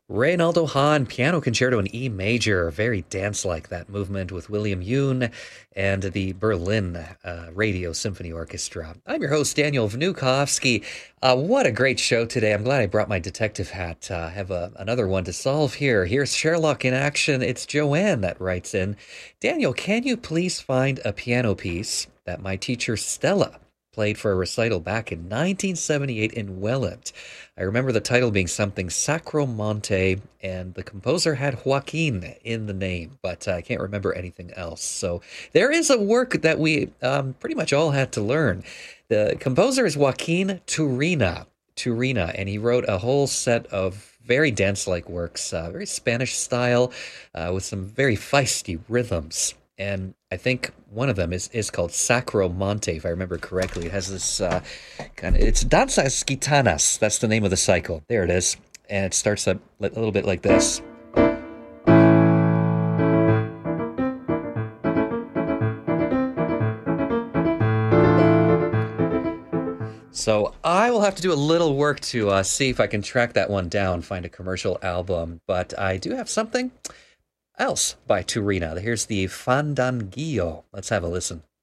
Reynaldo Hahn, Piano Concerto in E major, very dance-like that movement with William Yoon and the Berlin Radio Symphony Orchestra. I'm your host, Daniel Vnukovsky. What a great show today. I'm glad I brought my detective hat. I have another one to solve here. Here's Sherlock in action. It's Joanne that writes in. Daniel, can you please find a piano piece that my teacher Stella played for a recital back in 1978 in Welland? I remember the title being something Sacro Monte, and the composer had Joaquin in the name, but I can't remember anything else. So there is a work that we pretty much all had to learn. The composer is Joaquin Turina, and he wrote a whole set of very dance-like works, very Spanish style, with some very feisty rhythms. And I think one of them is called Sacro Monte, if I remember correctly. It has this it's Danzas Gitanas. That's the name of the cycle. There it is. And it starts up a little bit like this. So I will have to do a little work to see if I can track that one down, find a commercial album. But I do have something else by Turina. Here's the Fandanguillo. Let's have a listen.